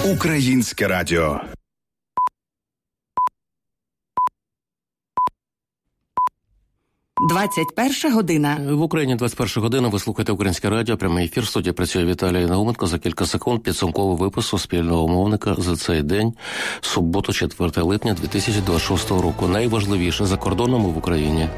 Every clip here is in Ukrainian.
Українське радіо. година. В Україні 21 година. Ви слухаєте Українське радіо. Прямий ефір. В студії працює Віталій Науменко. За кілька секунд підсумковий випуск Суспільного мовника за цей день. Суботу, 4 липня 2026 року. Найважливіше за кордоном в Україні.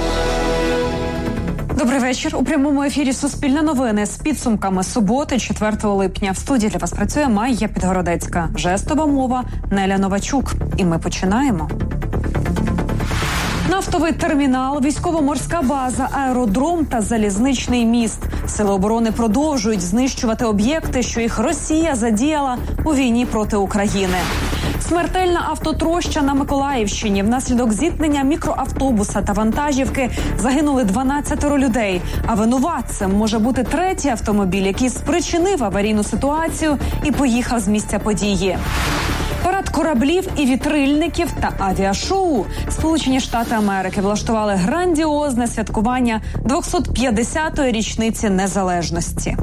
Добрий вечір. У прямому ефірі Суспільне новини з підсумками суботи, 4 липня. В студії для вас працює Майя Підгородецька. Жестова мова Неля Новачук. І ми починаємо. Нафтовий термінал, військово-морська база, аеродром та залізничний міст. Сили оборони продовжують знищувати об'єкти, що їх Росія задіяла у війні проти України. Смертельна автотроща на Миколаївщині. Внаслідок зіткнення мікроавтобуса та вантажівки загинули 12 людей. А винуватцем може бути третій автомобіль, який спричинив аварійну ситуацію і поїхав з місця події. Парад кораблів і вітрильників та авіашоу. Сполучені Штати Америки влаштували грандіозне святкування 250-ї річниці незалежності.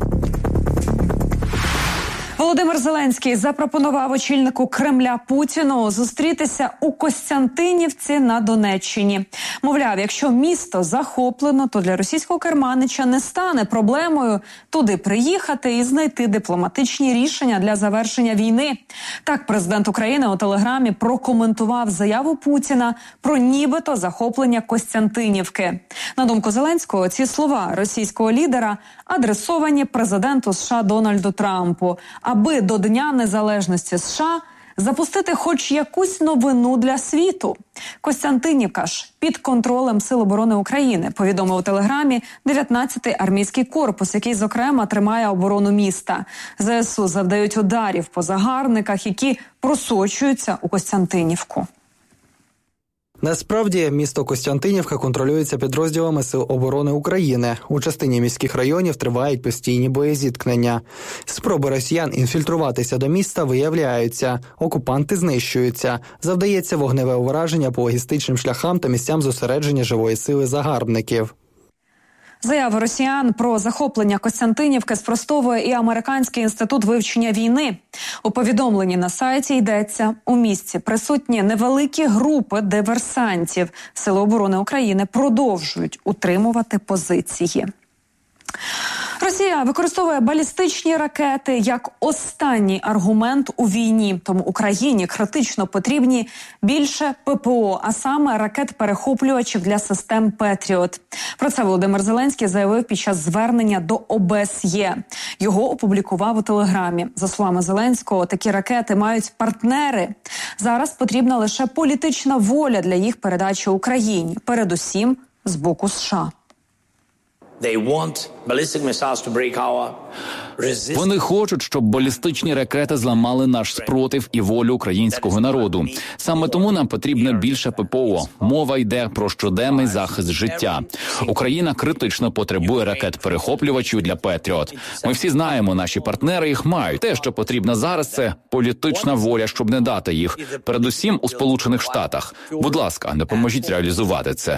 Володимир Зеленський запропонував очільнику Кремля Путіну зустрітися у Костянтинівці на Донеччині. Мовляв, якщо місто захоплено, то для російського керманича не стане проблемою туди приїхати і знайти дипломатичні рішення для завершення війни. Так президент України у Телеграмі прокоментував заяву Путіна про нібито захоплення Костянтинівки. На думку Зеленського, ці слова російського лідера адресовані президенту США Дональду Трампу, аби до Дня Незалежності США запустити хоч якусь новину для світу. Костянтинівка ж під контролем Сил оборони України, повідомив у Телеграмі 19-й армійський корпус, який, зокрема, тримає оборону міста. ЗСУ завдають ударів по загарбниках, які просочуються у Костянтинівку. Насправді, місто Костянтинівка контролюється підрозділами Сил оборони України. У частині міських районів тривають постійні боєзіткнення. Спроби росіян інфільтруватися до міста виявляються. Окупанти знищуються. Завдається вогневе ураження по логістичним шляхам та місцям зосередження живої сили загарбників. Заяву росіян про захоплення Костянтинівки спростовує і Американський інститут вивчення війни. У повідомленні на сайті йдеться, у місті присутні невеликі групи диверсантів. Сили оборони України продовжують утримувати позиції. Росія використовує балістичні ракети як останній аргумент у війні. Тому Україні критично потрібні більше ППО, а саме ракет-перехоплювачів для систем «Петріот». Про це Володимир Зеленський заявив під час звернення до ОБСЄ. Його опублікував у Телеграмі. За словами Зеленського, такі ракети мають партнери. Зараз потрібна лише політична воля для їх передачі Україні, передусім з боку США. Вони хочуть, щоб балістичні ракети зламали наш спротив і волю українського народу. Саме тому нам потрібно більше ППО. Мова йде про щоденний захист життя. Україна критично потребує ракет-перехоплювачів для «Петріот». Ми всі знаємо, наші партнери їх мають. Те, що потрібно зараз, це політична воля, щоб не дати їх. Передусім у Сполучених Штатах. Будь ласка, допоможіть реалізувати це.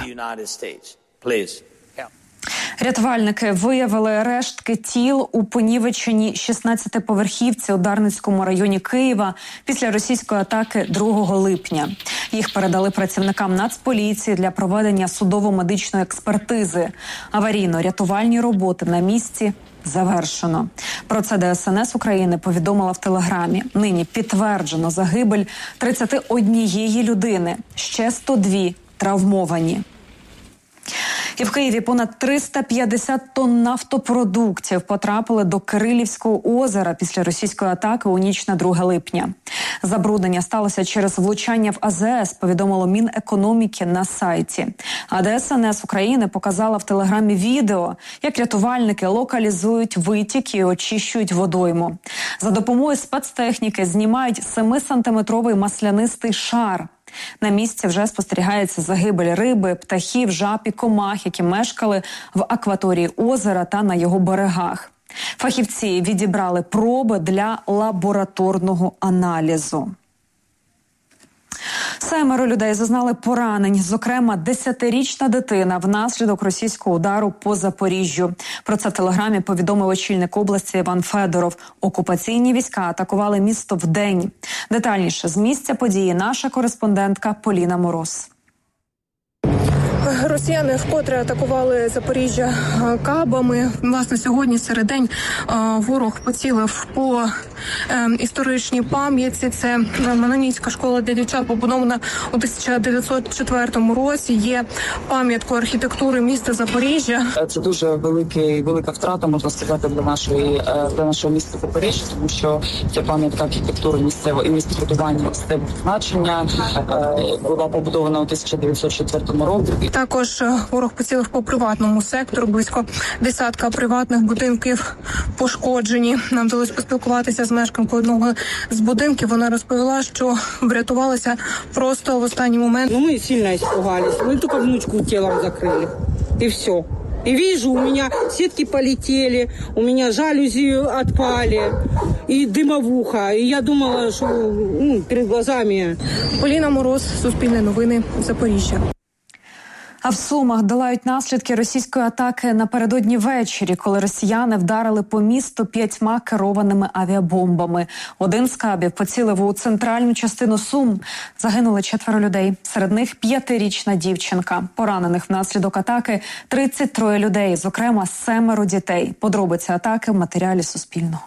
Рятувальники виявили рештки тіл у понівеченій 16-поверхівці у Дарницькому районі Києва після російської атаки 2 липня. Їх передали працівникам Нацполіції для проведення судово-медичної експертизи. Аварійно-рятувальні роботи на місці завершено. Про це ДСНС України повідомила в Телеграмі. Нині підтверджено загибель 31 людини, ще 102 травмовані. І в Києві понад 350 тонн нафтопродуктів потрапили до Кирилівського озера після російської атаки у ніч на 2 липня. Забруднення сталося через влучання в АЗС, повідомило Мінекономіки на сайті. А ДСНС України показала в Телеграмі відео, як рятувальники локалізують витік і очищують водойму. За допомогою спецтехніки знімають 7-сантиметровий маслянистий шар. На місці вже спостерігається загибель риби, птахів, жаб і комах, які мешкали в акваторії озера та на його берегах. Фахівці відібрали проби для лабораторного аналізу. 7 людей зазнали поранень, зокрема 10-річна дитина внаслідок російського удару по Запоріжжю. Про це в Телеграмі повідомив очільник області Іван Федоров. Окупаційні війська атакували місто вдень. Детальніше з місця події наша кореспондентка Поліна Мороз. Росіяни вкотре атакували Запоріжжя кабами. Власне, сьогодні серед день ворог поцілив по історичній пам'ятці. Це Менонітська школа для дівчат, побудована у 1904 році. Є пам'яткою архітектури міста Запоріжжя. Це дуже велика втрата, можна сказати, для нашого міста Запоріжжя, тому що це пам'ятка архітектури місцевого і містобудування місцевого значення. Була побудована у 1904 році. Також ворог поцілив по приватному сектору. Близько 10 приватних будинків пошкоджені. Нам вдалося поспілкуватися з мешканкою одного з будинків. Вона розповіла, що врятувалася просто в останній момент. Мы сильно испугались. Мы только внучку телом закрыли. И все. И вижу, у меня сетки полетели, у меня жалюзи отпали, и дымовуха. И я думала, что перед глазами. Поліна Мороз, Суспільне новини, Запоріжжя. А в Сумах долають наслідки російської атаки напередодні ввечері, коли росіяни вдарили по місту 5 керованими авіабомбами. Один з кабів поцілив у центральну частину Сум. Загинули 4 людей. Серед них 5-річна дівчинка. Поранених внаслідок атаки 33 людей, зокрема 7 дітей. Подробиці атаки в матеріалі Суспільного.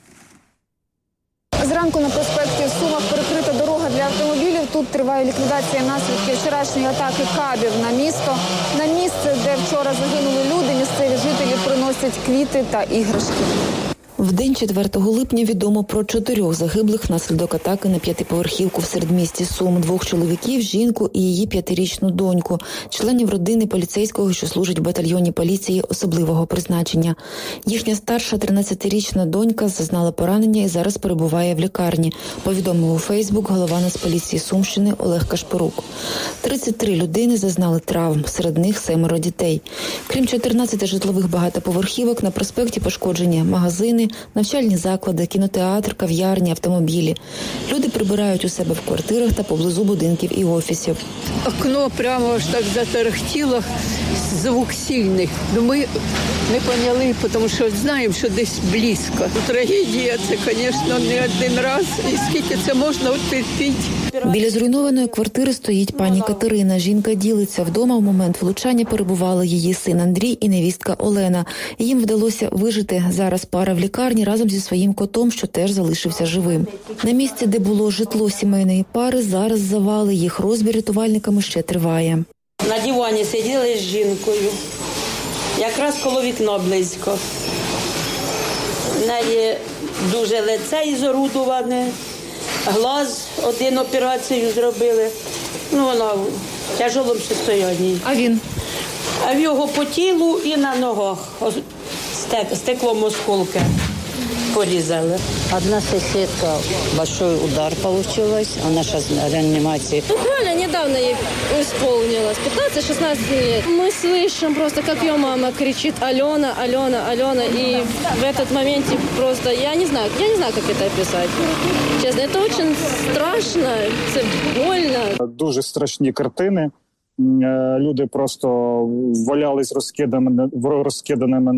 Зранку на проспекті в Сумах перекрита дорога для автомобілів. Тут триває ліквідація наслідків вчорашньої атаки кабів на місто. На місце, де вчора загинули люди, місцеві жителі приносять квіти та іграшки. В день 4 липня відомо про 4 загиблих внаслідок атаки на 5-поверхівку в середмісті Сум. 2 чоловіків, жінку і її 5-річну доньку, членів родини поліцейського, що служить в батальйоні поліції особливого призначення. Їхня старша 13-річна донька зазнала поранення і зараз перебуває в лікарні, повідомив у Фейсбук голова Нацполіції Сумщини Олег Кашпирук. 33 людини зазнали травм, серед них 7 дітей. Крім 14 житлових багатоповерхівок, на проспекті пошкоджені магазини, навчальні заклади, кінотеатр, кав'ярні, автомобілі. Люди прибирають у себе в квартирах та поблизу будинків і офісів. Окно прямо аж так затарахтіло, звук сильний. Но ми не поняли, тому що знаємо, що десь близько. Трагедія – це, звісно, не один раз. І скільки це можна терпіти. Біля зруйнованої квартири стоїть пані Катерина. Жінка ділиться. Вдома в момент влучання перебували її син Андрій і невістка Олена. Їм вдалося вижити. Зараз пара в лікарні разом зі своїм котом, що теж залишився живим. На місці, де було житло сімейної пари, зараз завали. Їх розбір рятувальниками ще триває. На дивані сиділи з жінкою. Якраз коло вікна близько. В неї дуже лице ізорудуване. Глаз, один операцію зробили. Вона в тяжкому стані. А він? А в його по тілу і на ногах стеклом осколки порізали. Одна соседка, большой удар получилось, она сейчас в реанимации. Буквально недавно ей исполнилось 15-16 лет. Мы слышим просто, как ее мама кричит: Алена, Алена, Алена. И в этот момент просто, я не знаю, как это описать. Честно, это очень страшно, это больно. Дуже страшні картини. Люди просто валялись розкиданими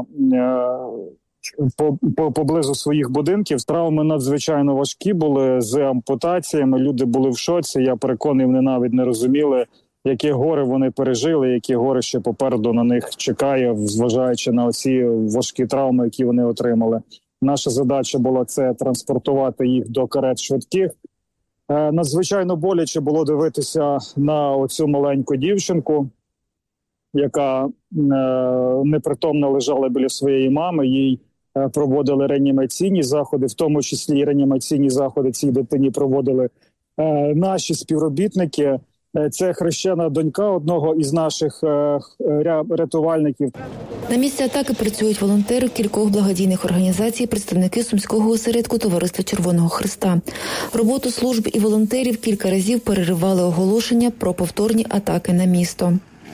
поблизу своїх будинків. Травми надзвичайно важкі були, з ампутаціями. Люди були в шоці. Я переконаний, вони навіть не розуміли, яке горе вони пережили, яке горе ще попереду на них чекає, зважаючи на оці важкі травми, які вони отримали. Наша задача була це транспортувати їх до карет швидких. Надзвичайно боляче було дивитися на оцю маленьку дівчинку, яка непритомно лежала біля своєї мами. Їй проводили реанімаційні заходи, в тому числі і реанімаційні заходи цій дитині проводили наші співробітники. Це хрещена донька одного із наших рятувальників. На місці атаки працюють волонтери кількох благодійних організацій, представники Сумського осередку Товариства Червоного Хреста. Роботу служб і волонтерів кілька разів переривали оголошення про повторні атаки на місто.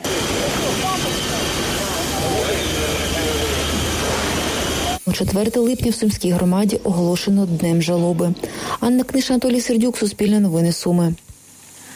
У 4 липня в Сумській громаді оголошено Днем жалоби. Анна Книш, Анатолій Сердюк, Суспільне новини Суми.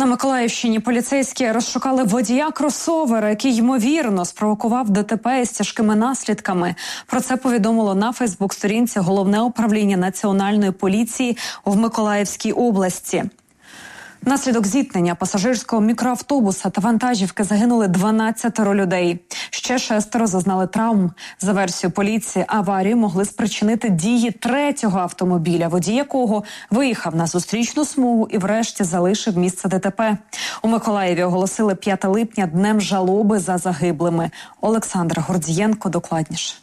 На Миколаївщині поліцейські розшукали водія кросовера, який, ймовірно, спровокував ДТП із тяжкими наслідками. Про це повідомило на Фейсбук-сторінці Головне управління Національної поліції в Миколаївській області. Внаслідок зіткнення пасажирського мікроавтобуса та вантажівки загинули 12 людей. Ще 6 зазнали травм. За версією поліції, аварію могли спричинити дії третього автомобіля, водій якого виїхав на зустрічну смугу і врешті залишив місце ДТП. У Миколаєві оголосили 5 липня днем жалоби за загиблими. Олександр Гордієнко докладніше.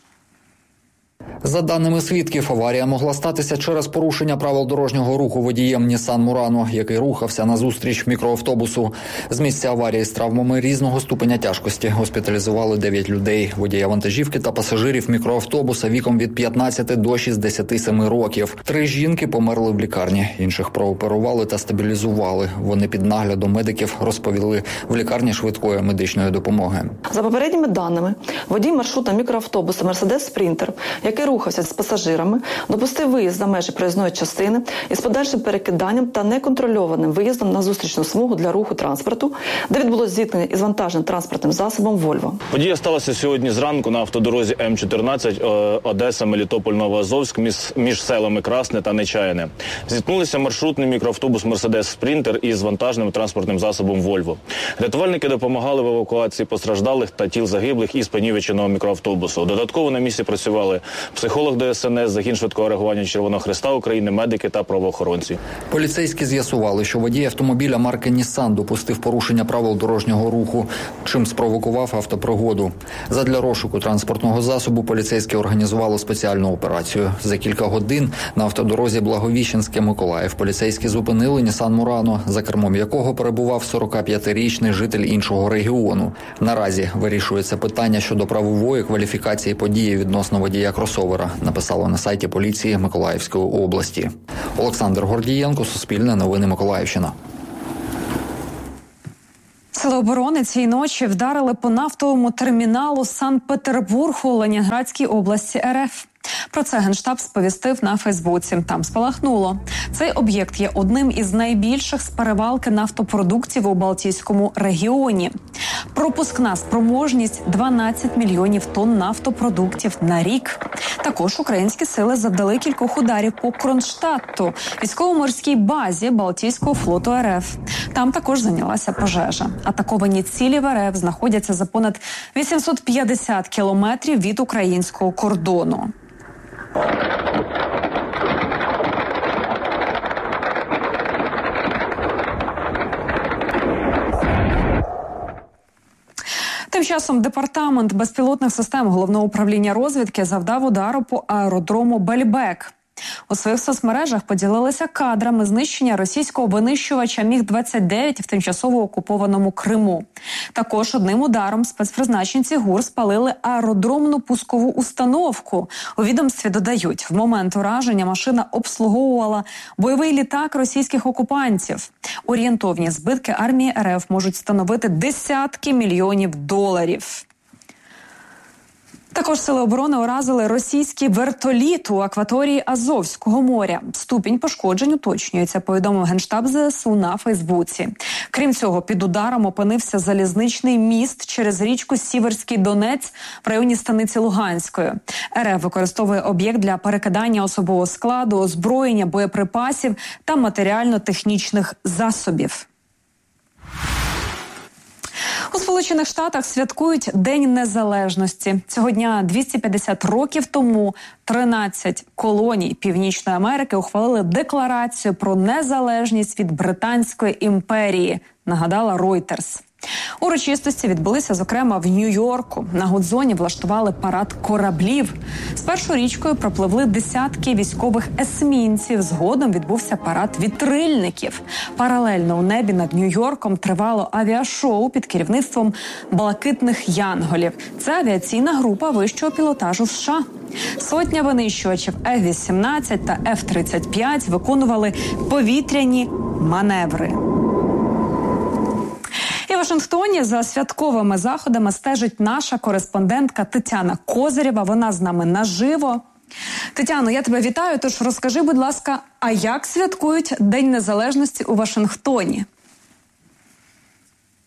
За даними свідків, аварія могла статися через порушення правил дорожнього руху водієм Нісан Мурано, який рухався назустріч мікроавтобусу. З місця аварії з травмами різного ступеня тяжкості госпіталізували 9 людей. Водія вантажівки та пасажирів мікроавтобуса віком від 15 до 67 років. 3 жінки померли в лікарні, інших прооперували та стабілізували. Вони під наглядом медиків, розповіли в лікарні швидкої медичної допомоги. За попередніми даними, водій маршрута мікроавтобуса «Мерседес Спринтер», який рухався з пасажирами, допустив виїзд за межі проїзної частини із подальшим перекиданням та неконтрольованим виїздом на зустрічну смугу для руху транспорту, де відбулось зіткнення із вантажним транспортним засобом «Вольво». Подія сталася сьогодні зранку на автодорозі М14 Одеса, Мелітополь, Новоазовськ між селами Красне та Нечаяне. Зіткнулися маршрутний мікроавтобус «Мерседес Спринтер» із вантажним транспортним засобом «Вольво». Рятувальники допомагали в евакуації постраждалих та тіл загиблих із понівеченого мікроавтобусу. Додатково на місці працювали психолог ДСНС, загін швидкого реагування Червоного Хреста України, медики та правоохоронці. Поліцейські з'ясували, що водій автомобіля марки «Нісан» допустив порушення правил дорожнього руху, чим спровокував автопригоду. Задля розшуку транспортного засобу поліцейські організували спеціальну операцію. За кілька годин на автодорозі Благовіщенське-Миколаїв поліцейські зупинили «Нісан Мурано», за кермом якого перебував 45-річний житель іншого регіону. Наразі вирішується питання щодо правової кваліфікації події відносно водія кросовера, написало на сайті поліції Миколаївської області. Олександр Гордієнко, Суспільне новини, Миколаївщина. Сили оборони цієї ночі вдарили по нафтовому терміналу Санкт-Петербург у Ленінградській області РФ. Про це Генштаб сповістив на Фейсбуці. Там спалахнуло. Цей об'єкт є одним із найбільших з перевалки нафтопродуктів у Балтійському регіоні. Пропускна спроможність 12 мільйонів тонн нафтопродуктів на рік. Також українські сили завдали кількох ударів по Кронштадту, військово-морській базі Балтійського флоту РФ. Там також зайнялася пожежа. Атаковані цілі в РФ знаходяться за понад 850 кілометрів від українського кордону. Тим часом Департамент безпілотних систем Головного управління розвідки завдав удару по аеродрому Бельбек. У своїх соцмережах поділилися кадрами знищення російського винищувача Міг-29 в тимчасово окупованому Криму. Також одним ударом спецпризначенці ГУР спалили аеродромну пускову установку. У відомстві додають, в момент ураження машина обслуговувала бойовий літак російських окупантів. Орієнтовні збитки армії РФ можуть становити десятки мільйонів доларів. Також сили оборони уразили російський вертоліт у акваторії Азовського моря. Ступінь пошкоджень уточнюється, повідомив Генштаб ЗСУ на Фейсбуці. Крім цього, під ударом опинився залізничний міст через річку Сіверський Донець в районі станиці Луганської. РФ використовує об'єкт для перекидання особового складу, озброєння, боєприпасів та матеріально-технічних засобів. У Сполучених Штатах святкують День Незалежності. Цього дня 250 років тому 13 колоній Північної Америки ухвалили декларацію про незалежність від Британської імперії, нагадала Reuters. Урочистості відбулися, зокрема, в Нью-Йорку. На Гудзоні влаштували парад кораблів. Спершу річкою пропливли десятки військових есмінців. Згодом відбувся парад вітрильників. Паралельно у небі над Нью-Йорком тривало авіашоу під керівництвом блакитних янголів. Це авіаційна група вищого пілотажу США. Сотня винищувачів F-18 та F-35 виконували повітряні маневри. І в Вашингтоні за святковими заходами стежить наша кореспондентка Тетяна Козирєва. Вона з нами наживо. Тетяно, я тебе вітаю, тож розкажи, будь ласка, а як святкують День Незалежності у Вашингтоні?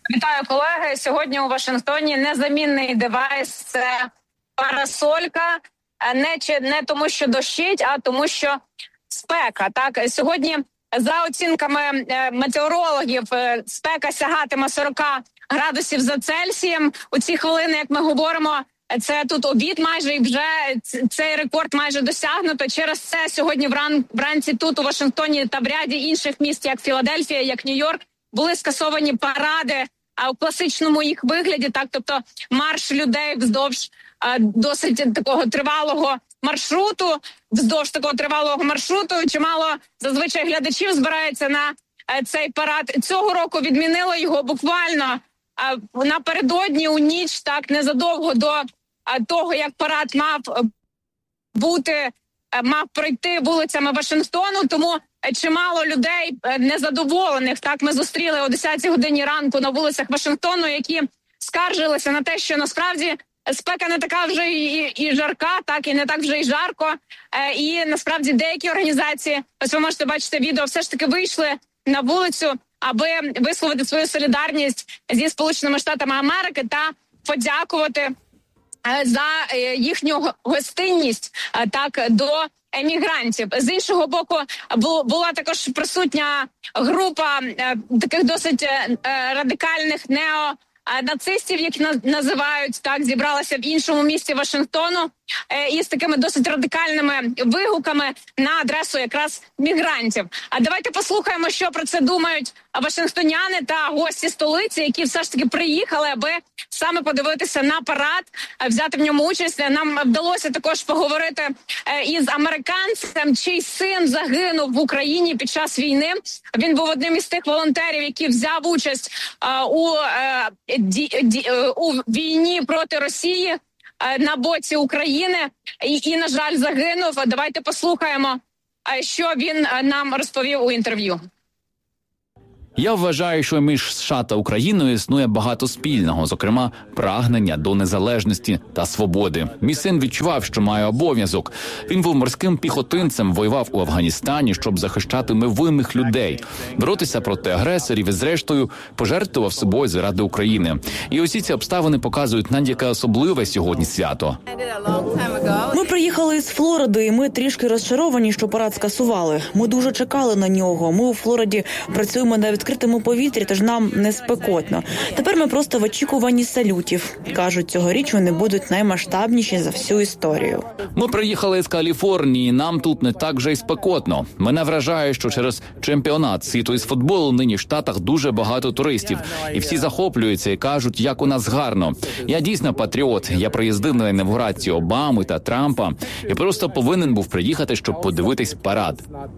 Вітаю, колеги. Сьогодні у Вашингтоні незамінний девайс – це парасолька. Не тому, що дощить, а тому, що спека. Так, сьогодні, за оцінками метеорологів, спека сягатиме 40 градусів за Цельсієм. У ці хвилини, як ми говоримо, це тут обід майже, і вже цей рекорд майже досягнуто. Через це сьогодні вранці тут у Вашингтоні та в ряді інших міст, як Філадельфія, як Нью-Йорк, були скасовані паради у класичному їх вигляді, так, тобто марш людей вздовж досить такого тривалого маршруту, чимало зазвичай глядачів збирається на цей парад. Цього року відмінили його буквально напередодні у ніч, так, незадовго до того, як парад мав пройти вулицями Вашингтону, тому чимало людей незадоволених. Так, ми зустріли о 10-й годині ранку на вулицях Вашингтону, які скаржилися на те, що насправді спека не така вже і жарка, так, і не так вже і жарко. І насправді деякі організації, ось ви можете бачити відео, все ж таки вийшли на вулицю, аби висловити свою солідарність зі Сполученими Штатами Америки та подякувати за їхню гостинність, так, до емігрантів. З іншого боку, була також присутня група таких досить радикальних неонацистів, які називають, так, зібралася в іншому місті Вашингтону із такими досить радикальними вигуками на адресу якраз мігрантів. А давайте послухаємо, що про це думають вашингтоняни та гості столиці, які все ж таки приїхали, аби саме подивитися на парад, взяти в ньому участь. Нам вдалося також поговорити із американцем, чий син загинув в Україні під час війни. Він був одним із тих волонтерів, який взяв участь у війні проти Росії на боці України і, на жаль, загинув. Давайте послухаємо, що він нам розповів у інтерв'ю. Я вважаю, що між США та Україною існує багато спільного, зокрема, прагнення до незалежності та свободи. Мій син відчував, що має обов'язок. Він був морським піхотинцем, воював у Афганістані, щоб захищати невинних людей, боротися проти агресорів і, зрештою, пожертвував собою заради України. І усі ці обставини показують нам, яке особливе сьогодні свято. Ми приїхали із Флориди, і ми трішки розчаровані, що парад скасували. Ми дуже чекали на нього. Ми у Флориді працюємо на відкритому повітрі, тож нам не спекотно. Тепер ми просто в очікуванні салютів. Кажуть, цьогоріч вони будуть наймасштабніші за всю історію. Ми приїхали з Каліфорнії, нам тут не так вже й спекотно. Мене вражає, що через чемпіонат світу із футболу нині в Штатах дуже багато туристів. І всі захоплюються і кажуть, як у нас гарно. Я дійсно патріот. Я приїздив на інавгурацію Обами та Трампа і просто повинен був приїхати, щоб подивитись парад.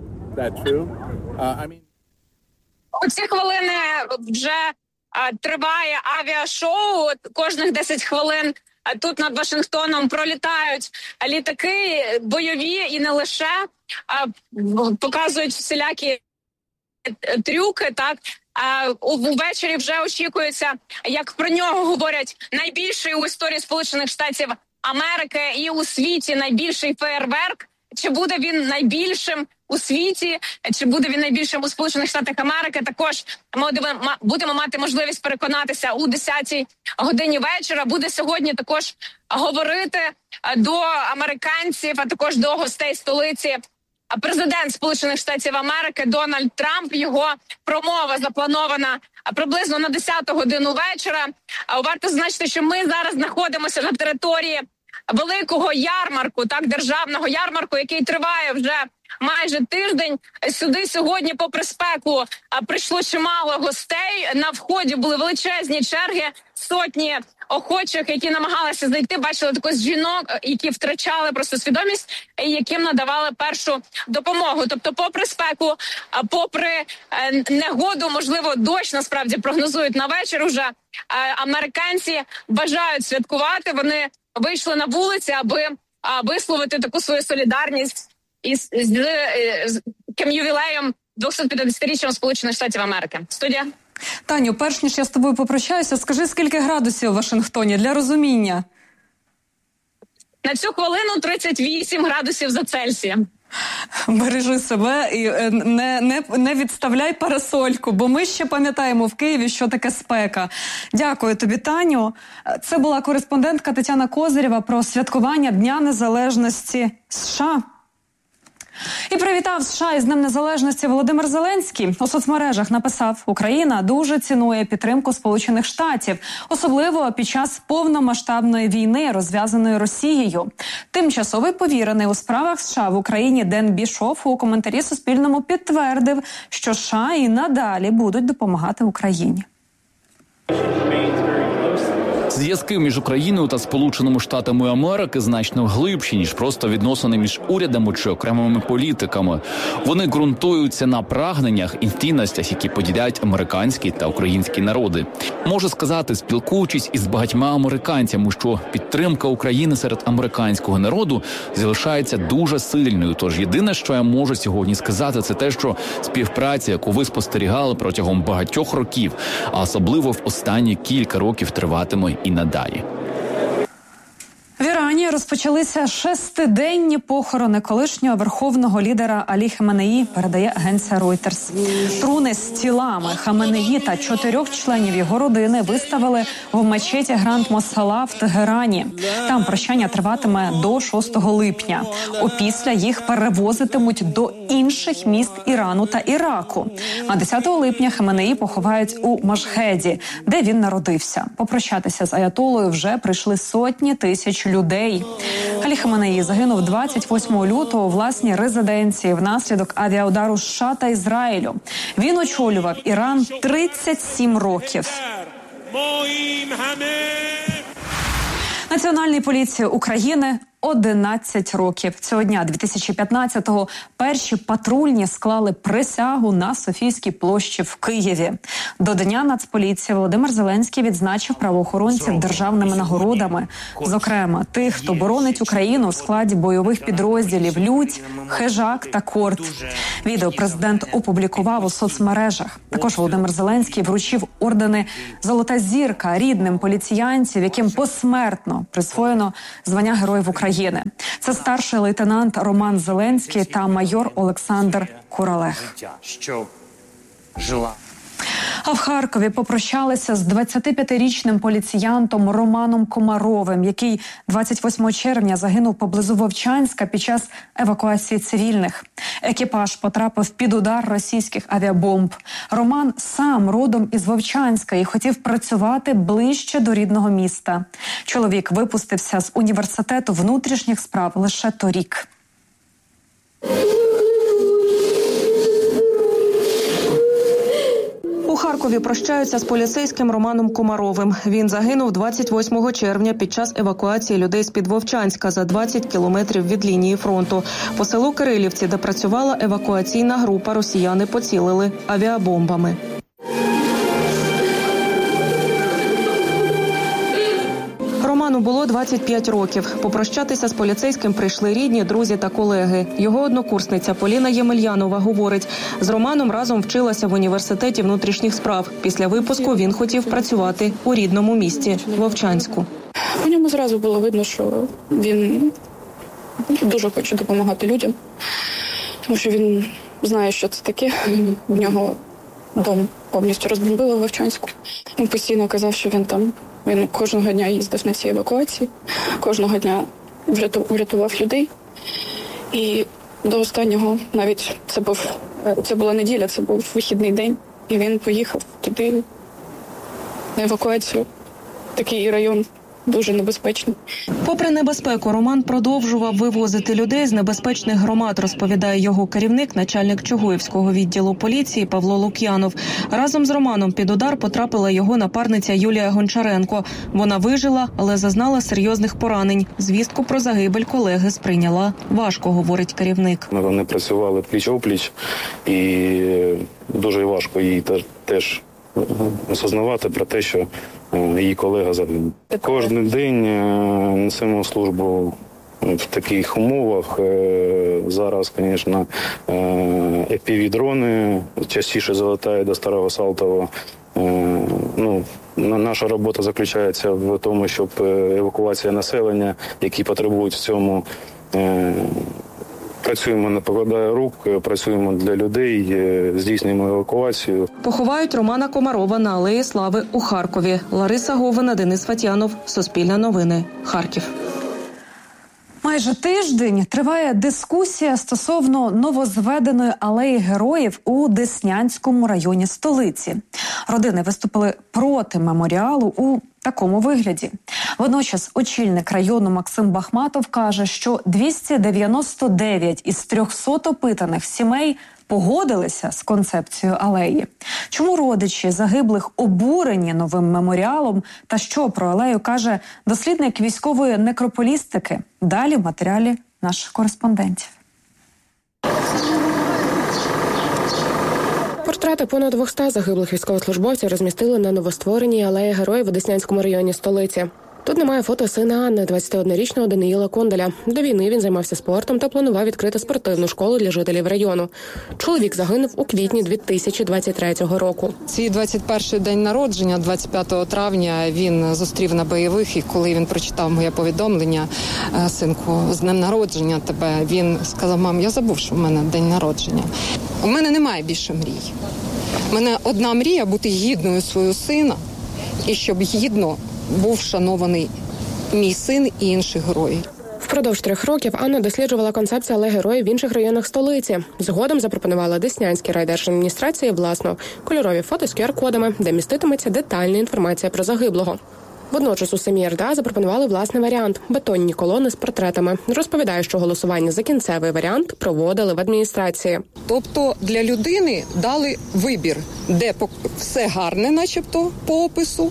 У ці хвилини вже триває авіашоу. Кожних 10 хвилин тут над Вашингтоном пролітають літаки бойові і не лише. Показують всілякі трюки, так. Увечері вже очікується, як про нього говорять, найбільший у історії Сполучених Штатів Америки і у світі найбільший феєрверк. Чи буде він найбільшим у світі, чи буде він найбільшим у Сполучених Штатах Америки? Також ми будемо мати можливість переконатися у 10-й годині вечора. Буде сьогодні також говорити до американців, а також до гостей столиці президент Сполучених Штатів Америки Дональд Трамп. Його промова запланована приблизно на 10-ту годину вечора. Варто зазначити, що ми зараз знаходимося на території великого ярмарку, так, державного ярмарку, який триває вже майже тиждень. Сюди сьогодні, попри спеку, прийшло чимало гостей. На вході були величезні черги, сотні охочих, які намагалися зайти. Бачили також жінок, які втрачали просто свідомість, і яким надавали першу допомогу. Тобто, попри спеку, попри негоду, можливо, дощ насправді прогнозують на вечір уже, американці бажають святкувати. Вони вийшли на вулиці, аби висловити таку свою солідарність із ювілеєм 250-річчям Сполучених Штатів Америки. Студія. Таню, перш ніж я з тобою попрощаюся, скажи, скільки градусів у Вашингтоні для розуміння? На цю хвилину 38 градусів за Цельсієм. Бережи себе і не відставляй парасольку, бо ми ще пам'ятаємо в Києві, що таке спека. Дякую тобі, Таню. Це була кореспондентка Тетяна Козирєва про святкування Дня Незалежності США. І привітав США із Днем Незалежності Володимир Зеленський. У соцмережах написав: Україна дуже цінує підтримку Сполучених Штатів, особливо під час повномасштабної війни, розв'язаної Росією. Тимчасовий повірений у справах США в Україні Ден Бішоф у коментарі Суспільному підтвердив, що США і надалі будуть допомагати Україні. Зв'язки між Україною та Сполученими Штатами Америки значно глибші, ніж просто відносини між урядами чи окремими політиками. Вони ґрунтуються на прагненнях і цінностях, які поділяють американські та українські народи. Можу сказати, спілкуючись із багатьма американцями, що підтримка України серед американського народу залишається дуже сильною. Тож єдине, що я можу сьогодні сказати, це те, що співпраця, яку ви спостерігали протягом багатьох років, а особливо в останні кілька років, триватиме і надалі. В Ірані розпочалися 6-денні похорони колишнього верховного лідера Алі Хаменеї, передає агенція Reuters. Труни з тілами Хаменеї та 4 членів його родини виставили в мечеті Гранд Мосала в Тегерані. Там прощання триватиме до 6 липня. Опісля їх перевозитимуть до інших міст Ірану та Іраку. А 10 липня Хаменеї поховають у Машгеді, де він народився. Попрощатися з аятолою вже прийшли сотні тисяч людей. Алі Хаменеї загинув 28 лютого у власній резиденції внаслідок авіаудару США та Ізраїлю. Він очолював Іран 37 років. Національній поліції України 11 років. Цього дня, 2015-го, перші патрульні склали присягу на Софійській площі в Києві. До Дня Нацполіції Володимир Зеленський відзначив правоохоронців державними нагородами. Зокрема, тих, хто боронить Україну в складі бойових підрозділів «Людь», «Хижак» та «Корт». Відео президент опублікував у соцмережах. Також Володимир Зеленський вручив ордени «Золота зірка» рідним поліціянців, яким посмертно присвоєно звання Героїв України. Це старший лейтенант Роман Зеленський та майор Олександр Куралех. А в Харкові попрощалися з 25-річним поліціянтом Романом Комаровим, який 28 червня загинув поблизу Вовчанська під час евакуації цивільних. Екіпаж потрапив під удар російських авіабомб. Роман сам родом із Вовчанська і хотів працювати ближче до рідного міста. Чоловік випустився з університету внутрішніх справ лише торік. У Харкові прощаються з поліцейським Романом Комаровим. Він загинув 28 червня під час евакуації людей з-під Вовчанська за 20 кілометрів від лінії фронту. По селу Кирилівці, де працювала евакуаційна група, росіяни поцілили авіабомбами. Роману було 25 років. Попрощатися з поліцейським прийшли рідні, друзі та колеги. Його однокурсниця Поліна Ємельянова говорить, з Романом разом вчилася в університеті внутрішніх справ. Після випуску він хотів працювати у рідному місті Вовчанську. У ньому зразу було видно, що він дуже хоче допомагати людям, тому що він знає, що це таке. В нього дом повністю розбомбили в Вовчанську. Він постійно казав, що він кожного дня їздив на ці евакуації, кожного дня врятував людей. І до останнього, навіть це була неділя, це був вихідний день, і він поїхав туди на евакуацію. Такий район дуже небезпечний. Попри небезпеку, Роман продовжував вивозити людей з небезпечних громад, розповідає його керівник, начальник Чугуївського відділу поліції Павло Лук'янов. Разом з Романом під удар потрапила його напарниця Юлія Гончаренко. Вона вижила, але зазнала серйозних поранень. Звістку про загибель колеги сприйняла важко, говорить керівник. Вони працювали пліч-опліч, і дуже важко їй теж осознавати про те, що її колега загинув. Кожен день несемо службу в таких умовах. Зараз, звісно, FPV-дрони частіше залітають до Старого Салтова. Наша робота заключається в тому, щоб евакуація населення, які потребують в цьому, Працюємо, не покладає рук, працюємо для людей, здійснюємо евакуацію. Поховають Романа Комарова на Алеї Слави у Харкові. Лариса Говина, Денис Фатянов, Суспільне новини, Харків. Майже тиждень триває дискусія стосовно новозведеної алеї героїв у Деснянському районі столиці. Родини виступили проти меморіалу у такому вигляді. Водночас очільник району Максим Бахматов каже, що 299 із 300 опитаних сімей погодилися з концепцією алеї. Чому родичі загиблих обурені новим меморіалом та що про алею каже дослідник військової некрополістики? Далі в матеріалі наших кореспондентів. Портрети понад 200 загиблих військовослужбовців розмістили на новоствореній алеї героїв у Деснянському районі столиці. Тут немає фото сина Анни, 21-річного Даниїла Кондаля. До війни він займався спортом та планував відкрити спортивну школу для жителів району. Чоловік загинув у квітні 2023 року. Свій 21-й день народження, 25 травня, він зустрів на бойових, і коли він прочитав моє повідомлення: «Синку, з днем народження тебе», він сказав: «Мам, я забув, що в мене день народження». У мене немає більше мрій. У мене одна мрія – бути гідною свого сина, і щоб гідно був вшанований мій син і інші герої. Впродовж 3 років Анна досліджувала концепцію алеї героїв в інших районах столиці. Згодом запропонувала Деснянській райдержадміністрації власну кольорові фото з QR-кодами, де міститиметься детальна інформація про загиблого. Водночас у самій РДА запропонували власний варіант – бетонні колони з портретами. Розповідає, що голосування за кінцевий варіант проводили в адміністрації. Тобто для людини дали вибір, де все гарне начебто по опису,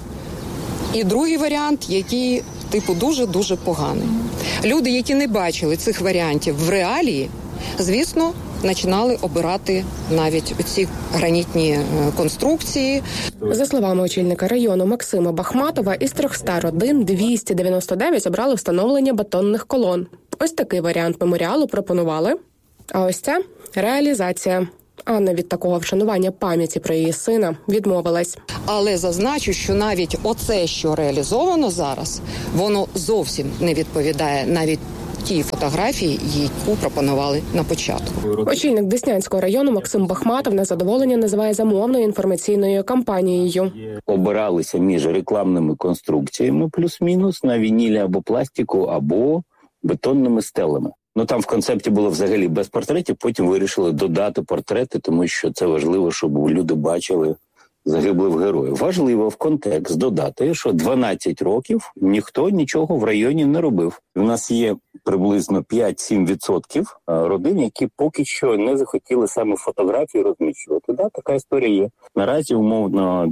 і другий варіант, який дуже-дуже поганий. Люди, які не бачили цих варіантів в реалії, звісно, починали обирати навіть ці гранітні конструкції. За словами очільника району Максима Бахматова, із 300 родин 299 обрали встановлення бетонних колон. Ось такий варіант меморіалу пропонували. А ось ця – реалізація. Анна від такого вшанування пам'яті про її сина відмовилась. Але зазначу, що навіть оце, що реалізовано зараз, воно зовсім не відповідає навіть тій фотографії, яку пропонували на початку. Очільник Деснянського району Максим Бахматов незадоволення називає замовною інформаційною кампанією. Обиралися між рекламними конструкціями плюс-мінус на вінілі або пластику, або бетонними стелами. Там в концепті було взагалі без портретів, потім вирішили додати портрети, тому що це важливо, щоб люди бачили загиблих героїв. Важливо в контекст додати, що 12 років ніхто нічого в районі не робив. У нас є приблизно 5-7% родин, які поки що не захотіли саме фотографії розміщувати. Така історія є. Наразі, умовно,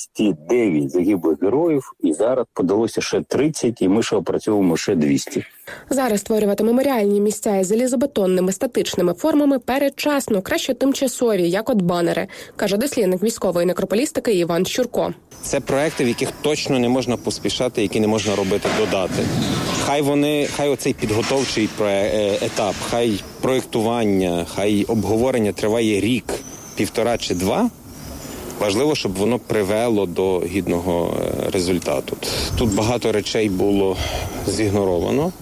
209 загиблих героїв, і зараз подалося ще 30, і ми ще опрацьовуємо ще 200. Зараз створювати меморіальні місця із залізобетонними статичними формами передчасно, краще тимчасові, як от банери, каже дослідник військової некрополістики Іван Щурко. Це проекти, в яких точно не можна поспішати, які не можна робити додати. Хай оцей підготовчий етап, хай проєктування, хай обговорення триває рік, 1,5 чи 2. Важливо, щоб воно привело до гідного результату. Тут багато речей було зігноровано.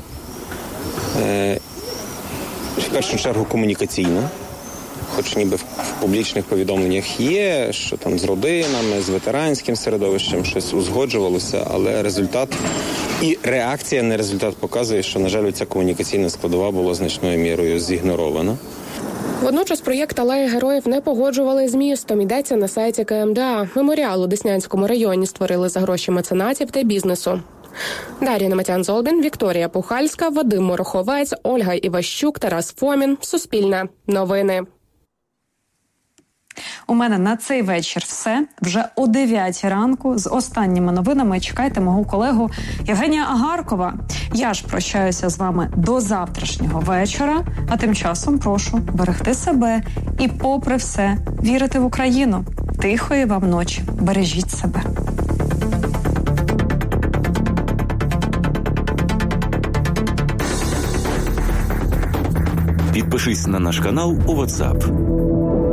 В першу чергу комунікаційно. Хоч ніби в публічних повідомленнях є, що там з родинами, з ветеранським середовищем щось узгоджувалося, але результат і реакція на результат показує, що, на жаль, ця комунікаційна складова була значною мірою зігнорована. Водночас проєкт «Алеї героїв» не погоджували з містом. Йдеться на сайті КМДА. Меморіал у Деснянському районі створили за гроші меценатів та бізнесу. Дар'я Наматян-Золбін, Вікторія Пухальська, Вадим Мороховець, Ольга Іващук, Тарас Фомін. Суспільне новини. У мене на цей вечір все. Вже о 9 ранку з останніми новинами чекайте мого колегу Євгенія Агаркова. Я ж прощаюся з вами до завтрашнього вечора, а тим часом прошу берегти себе і, попри все, вірити в Україну. Тихої вам ночі. Бережіть себе. Підпишись на наш канал у WhatsApp.